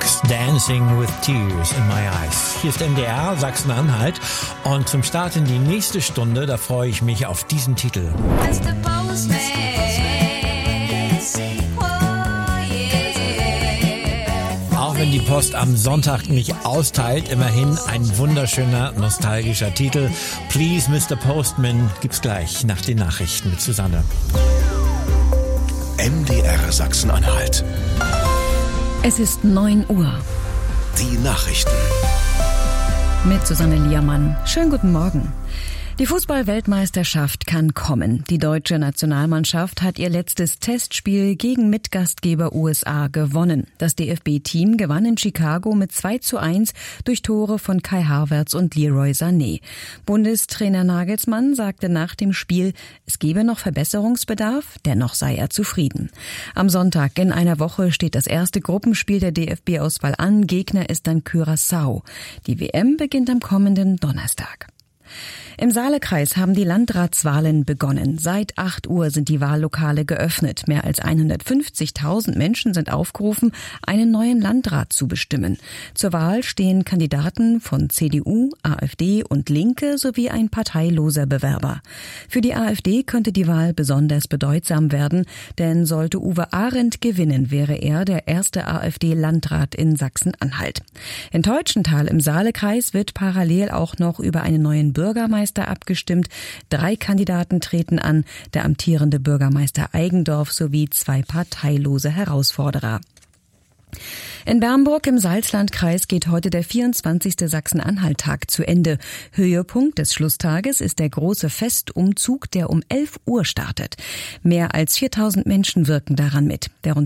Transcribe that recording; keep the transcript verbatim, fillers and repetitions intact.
Fox, Dancing with Tears in My Eyes. Hier ist M D R Sachsen-Anhalt und zum Start in die nächste Stunde, da freue ich mich auf diesen Titel. Mister Postman. Auch wenn die Post am Sonntag nicht austeilt, immerhin ein wunderschöner, nostalgischer Titel. Please, Mister Postman, gibt's gleich nach den Nachrichten mit Susanne. M D R Sachsen-Anhalt. Es ist neun Uhr. Die Nachrichten. Mit Susanne Liermann. Schönen guten Morgen. Die Fußball-Weltmeisterschaft kann kommen. Die deutsche Nationalmannschaft hat ihr letztes Testspiel gegen Mitgastgeber U S A gewonnen. Das D F B-Team gewann in Chicago mit zwei zu eins durch Tore von Kai Havertz und Leroy Sané. Bundestrainer Nagelsmann sagte nach dem Spiel, es gebe noch Verbesserungsbedarf, dennoch sei er zufrieden. Am Sonntag in einer Woche steht das erste Gruppenspiel der D F B-Auswahl an. Gegner ist dann Curaçao. Die W M beginnt am kommenden Donnerstag. Im Saalekreis haben die Landratswahlen begonnen. Seit acht Uhr sind die Wahllokale geöffnet. Mehr als hundertfünfzigtausend Menschen sind aufgerufen, einen neuen Landrat zu bestimmen. Zur Wahl stehen Kandidaten von C D U, AfD und Linke sowie ein parteiloser Bewerber. Für die AfD könnte die Wahl besonders bedeutsam werden, denn sollte Uwe Arendt gewinnen, wäre er der erste AfD-Landrat in Sachsen-Anhalt. In Teutschenthal im Saalekreis wird parallel auch noch über einen neuen Bürgermeister abgestimmt. Drei Kandidaten treten an, der amtierende Bürgermeister Eigendorf sowie zwei parteilose Herausforderer. In Bernburg im Salzlandkreis geht heute der vierundzwanzigste Sachsen-Anhalt-Tag zu Ende. Höhepunkt des Schlusstages ist der große Festumzug, der um elf Uhr startet. Mehr als viertausend Menschen wirken daran mit. Der rund